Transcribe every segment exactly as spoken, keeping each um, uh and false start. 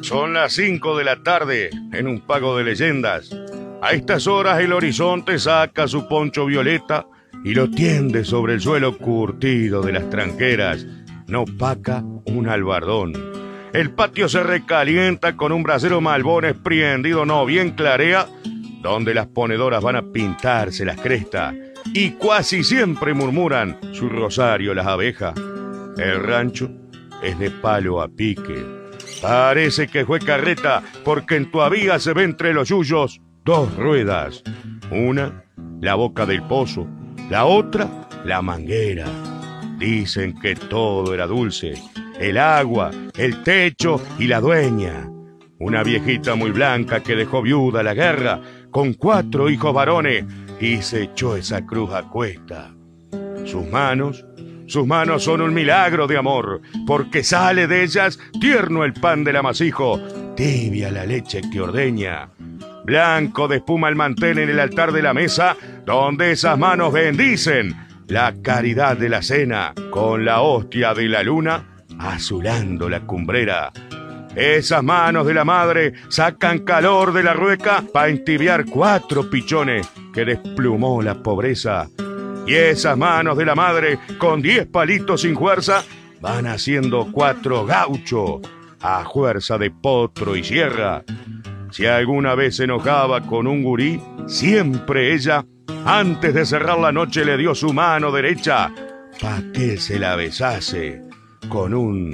Son las cinco de la tarde en un pago de leyendas. A estas horas el horizonte saca su poncho violeta y lo tiende sobre el suelo curtido de las tranqueras. No paca un albardón. El patio se recalienta con un brasero malbones prendido, no bien clarea, donde las ponedoras van a pintarse las crestas y casi siempre murmuran su rosario las abejas. El rancho es de palo a pique. Parece que fue carreta porque en todavía se ve entre los yuyos dos ruedas. Una, la boca del pozo, la otra, la manguera. Dicen que todo era dulce, el agua, el techo y la dueña. Una viejita muy blanca que dejó viuda la guerra con cuatro hijos varones y se echó esa cruz a cuesta. Sus manos, sus manos son un milagro de amor, porque sale de ellas tierno el pan del amasijo, tibia la leche que ordeña. Blanco de espuma el mantel en el altar de la mesa, donde esas manos bendicen la caridad de la cena, con la hostia de la luna azulando la cumbrera. Esas manos de la madre sacan calor de la rueca para entibiar cuatro pichones que desplumó la pobreza. Y esas manos de la madre, con diez palitos sin fuerza, van haciendo cuatro gauchos a fuerza de potro y sierra. Si alguna vez se enojaba con un gurí, siempre ella, antes de cerrar la noche, le dio su mano derecha pa' que se la besase con un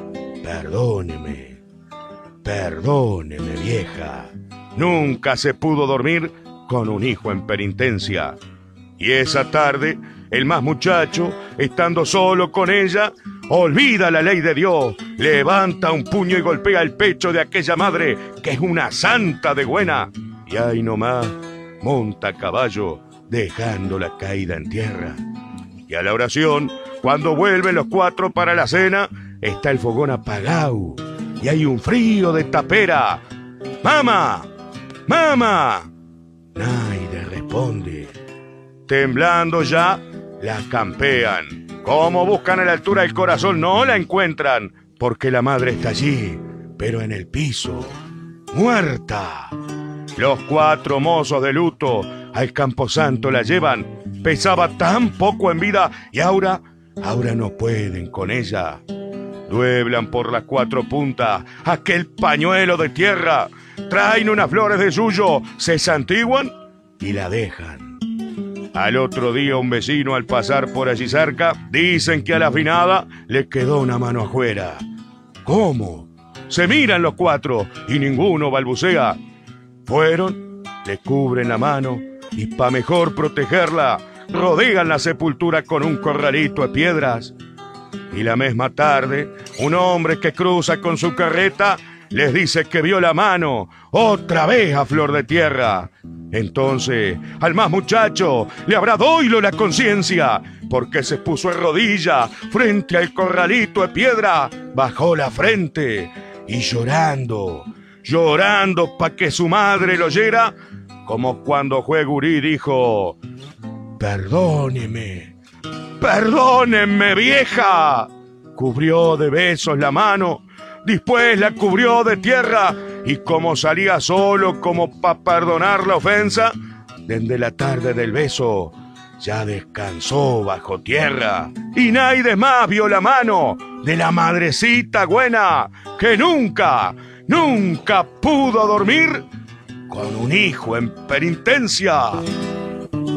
perdóneme, perdóneme vieja. Nunca se pudo dormir con un hijo en penitencia. Y esa tarde, el más muchacho, estando solo con ella, olvida la ley de Dios, levanta un puño y golpea el pecho de aquella madre que es una santa de buena. Y ahí nomás monta a caballo, dejándola caída en tierra. Y a la oración, cuando vuelven los cuatro para la cena, está el fogón apagado y hay un frío de tapera. ¡Mamá! ¡Mamá! Nadie responde. Temblando ya, la campean. Como buscan a la altura del corazón, no la encuentran, porque la madre está allí, pero en el piso, muerta. Los cuatro mozos de luto al camposanto la llevan. Pesaba tan poco en vida y ahora, ahora no pueden con ella. Dueblan por las cuatro puntas aquel pañuelo de tierra, traen unas flores de suyo, se santiguan y la dejan. Al otro día un vecino al pasar por allí cerca, dicen que a la finada le quedó una mano afuera. ¿Cómo? Se miran los cuatro y ninguno balbucea. Fueron, le cubren la mano y pa' mejor protegerla, rodean la sepultura con un corralito de piedras. Y la misma tarde, un hombre que cruza con su carreta les dice que vio la mano otra vez a flor de tierra. Entonces, al más muchacho le habrá doído la conciencia, porque se puso en rodilla frente al corralito de piedra, bajó la frente y llorando, llorando pa' que su madre lo oyera, como cuando fue gurí dijo: perdóneme, perdónenme vieja. Cubrió de besos la mano, después la cubrió de tierra y como salía solo como pa' perdonar la ofensa, desde la tarde del beso ya descansó bajo tierra. Y nadie más vio la mano de la madrecita buena que nunca, nunca pudo dormir con un hijo en penitencia.